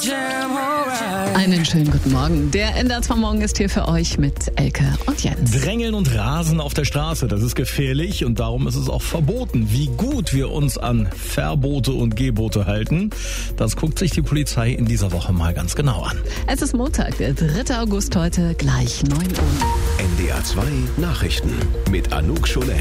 Einen schönen guten Morgen. Der NDR 2 Morgen ist hier für euch mit Elke und Jens. Drängeln und Rasen auf der Straße, das ist gefährlich und darum ist es auch verboten. Wie gut wir uns an Verbote und Gebote halten, das guckt sich die Polizei in dieser Woche mal ganz genau an. Es ist Montag, der 3. August heute, gleich 9 Uhr. NDR 2 Nachrichten mit Anouk Scholen.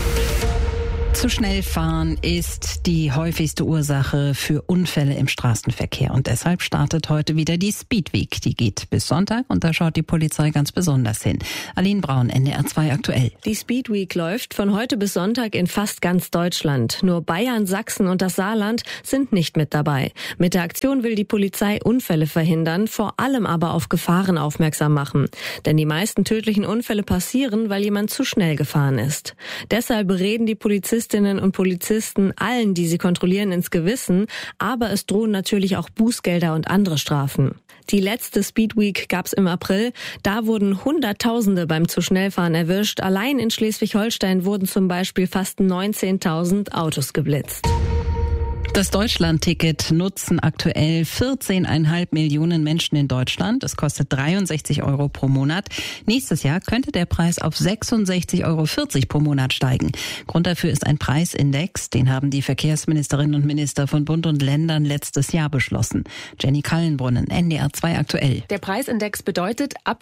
Zu schnell fahren ist die häufigste Ursache für Unfälle im Straßenverkehr und deshalb startet heute wieder die Speed Week. Die geht bis Sonntag und da schaut die Polizei ganz besonders hin. Aline Braun, NDR 2 aktuell. Die Speed Week läuft von heute bis Sonntag in fast ganz Deutschland. Nur Bayern, Sachsen und das Saarland sind nicht mit dabei. Mit der Aktion will die Polizei Unfälle verhindern, vor allem aber auf Gefahren aufmerksam machen. Denn die meisten tödlichen Unfälle passieren, weil jemand zu schnell gefahren ist. Deshalb reden die Polizistinnen und Polizisten allen, die sie kontrollieren, ins Gewissen, aber es drohen natürlich auch Bußgelder und andere Strafen. Die letzte Speed Week gab's im April. Da wurden Hunderttausende beim zu schnell fahren erwischt. Allein in Schleswig-Holstein wurden zum Beispiel fast 19.000 Autos geblitzt. Das Deutschland-Ticket nutzen aktuell 14,5 Millionen Menschen in Deutschland. Es kostet 63 Euro pro Monat. Nächstes Jahr könnte der Preis auf 66,40 Euro pro Monat steigen. Grund dafür ist ein Preisindex. Den haben die Verkehrsministerinnen und Minister von Bund und Ländern letztes Jahr beschlossen. Jenny Kallenbrunnen, NDR 2 aktuell. Der Preisindex bedeutet, ab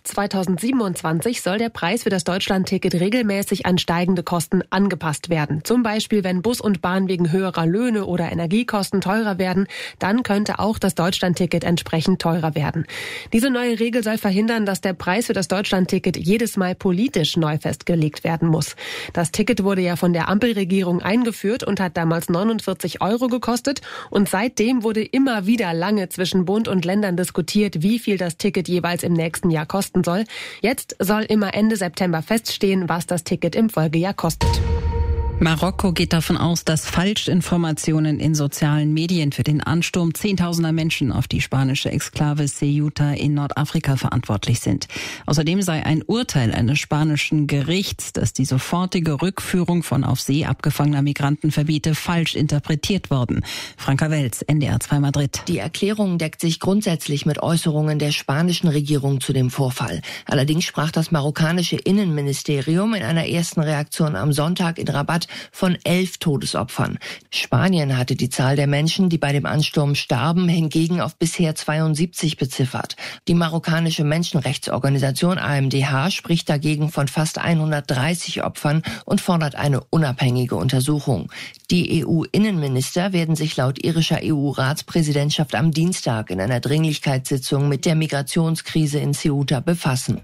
2027 soll der Preis für das Deutschland-Ticket regelmäßig an steigende Kosten angepasst werden. Zum Beispiel, wenn Bus und Bahn wegen höherer Löhne oder Energiekosten teurer werden, dann könnte auch das Deutschlandticket entsprechend teurer werden. Diese neue Regel soll verhindern, dass der Preis für das Deutschlandticket jedes Mal politisch neu festgelegt werden muss. Das Ticket wurde ja von der Ampelregierung eingeführt und hat damals 49 Euro gekostet und seitdem wurde immer wieder lange zwischen Bund und Ländern diskutiert, wie viel das Ticket jeweils im nächsten Jahr kosten soll. Jetzt soll immer Ende September feststehen, was das Ticket im Folgejahr kostet. Marokko geht davon aus, dass Falschinformationen in sozialen Medien für den Ansturm Zehntausender Menschen auf die spanische Exklave Ceuta in Nordafrika verantwortlich sind. Außerdem sei ein Urteil eines spanischen Gerichts, das die sofortige Rückführung von auf See abgefangener Migranten verbiete, falsch interpretiert worden. Franka Welz, NDR 2 Madrid. Die Erklärung deckt sich grundsätzlich mit Äußerungen der spanischen Regierung zu dem Vorfall. Allerdings sprach das marokkanische Innenministerium in einer ersten Reaktion am Sonntag in Rabat von 11 Todesopfern. Spanien hatte die Zahl der Menschen, die bei dem Ansturm starben, hingegen auf bisher 72 beziffert. Die marokkanische Menschenrechtsorganisation AMDH spricht dagegen von fast 130 Opfern und fordert eine unabhängige Untersuchung. Die EU-Innenminister werden sich laut irischer EU-Ratspräsidentschaft am Dienstag in einer Dringlichkeitssitzung mit der Migrationskrise in Ceuta befassen.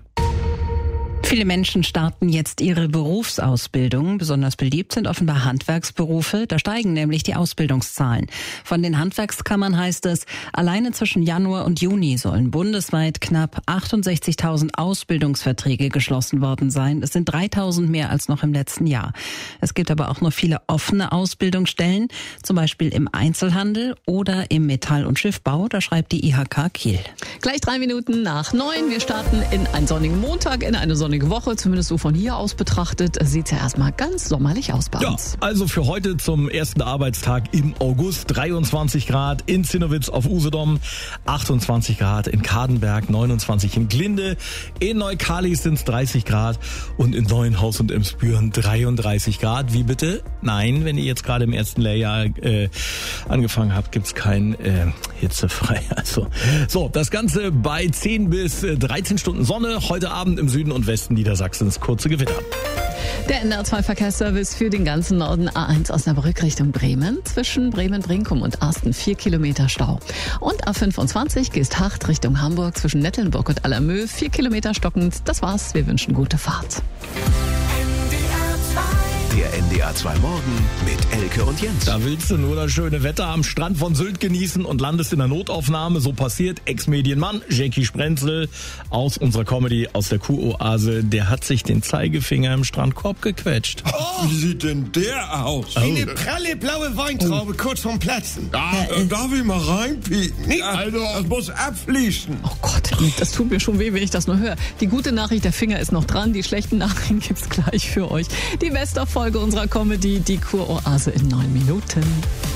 Viele Menschen starten jetzt ihre Berufsausbildung. Besonders beliebt sind offenbar Handwerksberufe. Da steigen nämlich die Ausbildungszahlen. Von den Handwerkskammern heißt es, alleine zwischen Januar und Juni sollen bundesweit knapp 68.000 Ausbildungsverträge geschlossen worden sein. Es sind 3.000 mehr als noch im letzten Jahr. Es gibt aber auch noch viele offene Ausbildungsstellen, zum Beispiel im Einzelhandel oder im Metall- und Schiffbau. Da schreibt die IHK Kiel. Gleich 3 Minuten nach 9. Wir starten in einen sonnigen Montag, in eine sonnige Woche, zumindest so von hier aus betrachtet, sieht es ja erstmal ganz sommerlich aus bei uns. Ja, also für heute zum ersten Arbeitstag im August 23 Grad in Zinnowitz auf Usedom, 28 Grad in Kadenberg, 29 in Glinde, in Neukalis sind es 30 Grad und in Neuenhaus und Emsbüren 33 Grad. Wie bitte? Nein, wenn ihr jetzt gerade im ersten Lehrjahr angefangen habt, gibt's kein hitzefrei. Also so, das Ganze bei 10 bis 13 Stunden Sonne, heute Abend im Süden und Westen Niedersachsens kurze Gewitter. Der NDR 2 Verkehrsservice für den ganzen Norden, A1 Osnabrück Richtung Bremen. Zwischen Bremen-Brinkum und Arsten 4 Kilometer Stau. Und A25 Geesthacht Richtung Hamburg zwischen Nettelnburg und Allermö 4 Kilometer stockend. Das war's, wir wünschen gute Fahrt. Der NDR 2 Morgen mit Elke und Jens. Da willst du nur das schöne Wetter am Strand von Sylt genießen und landest in der Notaufnahme. So passiert Ex-Medienmann Jackie Sprenzel aus unserer Comedy aus der Kuroase. Der hat sich den Zeigefinger im Strandkorb gequetscht. Oh, wie sieht denn der aus? Wie eine pralle blaue Weintraube kurz vorm Platzen. Darf ich mal reinpieken? Nee, Also, es muss abfließen. Oh Gott, das tut mir schon weh, wenn ich das nur höre. Die gute Nachricht, der Finger ist noch dran. Die schlechten Nachrichten gibt's gleich für euch. Die Best-of-Folge unserer Comedy, die Kuroase in 9 Minuten.